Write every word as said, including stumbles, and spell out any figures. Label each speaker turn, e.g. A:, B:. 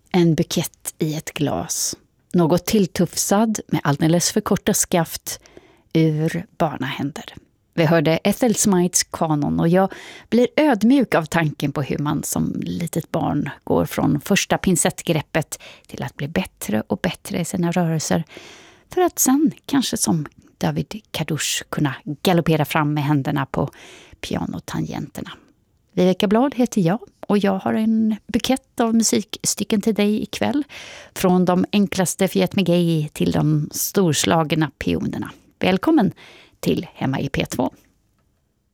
A: En bukett i ett glas. Något tilltufsad med alldeles för korta skaft ur barnahänder. Vi hörde Ethel Smites kanon och jag blir ödmjuk av tanken på hur man som litet barn går från första pincettgreppet till att bli bättre och bättre i sina rörelser. För att sen kanske som David Kadouche kunna galoppera fram med händerna på pianotangenterna. Viveka Blad heter jag och jag har en bukett av musikstycken till dig ikväll. Från de enklaste Fiat Mégay till de storslagna pionerna. Välkommen till Hemma i P två.